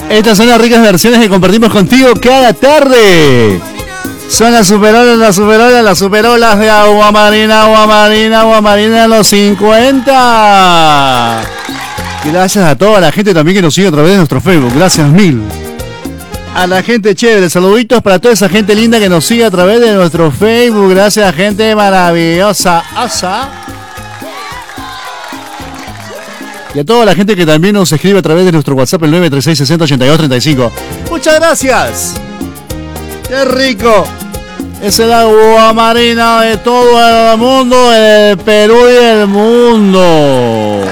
Estas son las ricas versiones que compartimos contigo cada tarde. Son las superolas de Agua Marina de los 50. Gracias a toda la gente también que nos sigue a través de nuestro Facebook. Gracias mil. A la gente chévere, saluditos para toda esa gente linda que nos sigue a través de nuestro Facebook. Gracias, gente maravillosa. Y a toda la gente que también nos escribe a través de nuestro WhatsApp, el 936608235. Muchas gracias. ¡Qué rico! Es el agua marina de todo el mundo, el Perú y el mundo.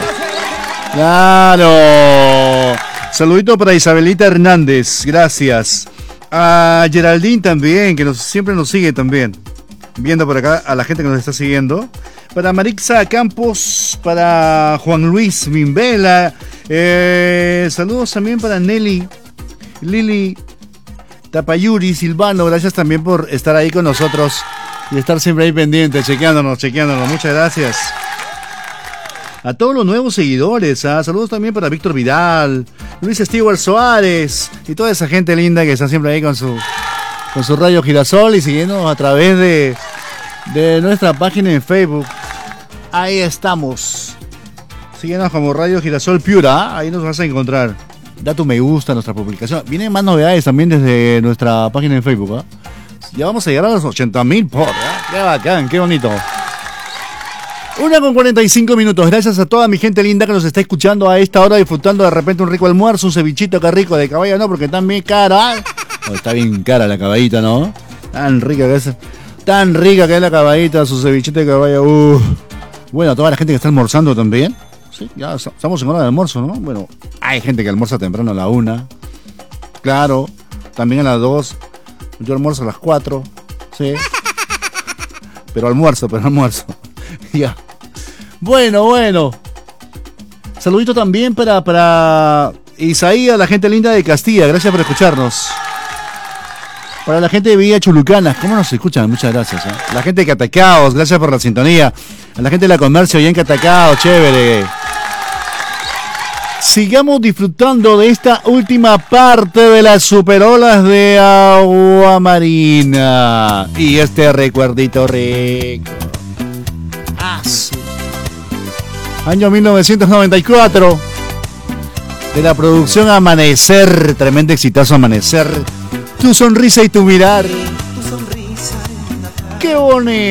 ¡Claro! Saludito para Isabelita Hernández, gracias. A Geraldine también, que siempre nos sigue también. Viendo por acá a la gente que nos está siguiendo. Para Marixa Campos, para Juan Luis Mimbela. Saludos también para Nelly, Lili, Tapayuri, Silvano. Gracias también por estar ahí con nosotros y estar siempre ahí pendiente, chequeándonos. Muchas gracias. A todos los nuevos seguidores, saludos también para Víctor Vidal, Luis Stewart Suárez y toda esa gente linda que está siempre ahí con su radio Girasol y siguiendo a través de nuestra página en Facebook. Ahí estamos. Síguenos como Radio Girasol Piura, ahí nos vas a encontrar. Da tu me gusta a nuestra publicación. Vienen más novedades también desde nuestra página en Facebook. Ya vamos a llegar a los 80,000 por. Qué bacán, qué bonito. 1:45. Gracias a toda mi gente linda que nos está escuchando a esta hora, disfrutando de repente un rico almuerzo, un cevichito que rico de caballo, no, porque está bien cara. Oh, está bien cara la caballita, ¿no? Tan rica que es la caballita, su cevichito de caballo. Bueno, a toda la gente que está almorzando también. Sí, ya estamos en hora de almuerzo, ¿no? Bueno, hay gente que almuerza temprano a la 1. Claro, también a las 2. Yo almuerzo a las 4. Sí. Pero almuerzo. Ya. Bueno. Saludito también para Isaías, la gente linda de Castilla. Gracias por escucharnos. Para la gente de Villa Chulucanas, ¿cómo nos escuchan? Muchas gracias. La gente de Catacaos, gracias por la sintonía. A la gente de la Comercio allá en Catacaos, chévere. Sigamos disfrutando de esta última parte de las superolas de Agua Marina. Y este recuerdito rico. Año 1994. De la producción Amanecer. Tremendo exitazo Amanecer. Tu sonrisa y tu mirar. Qué bonito.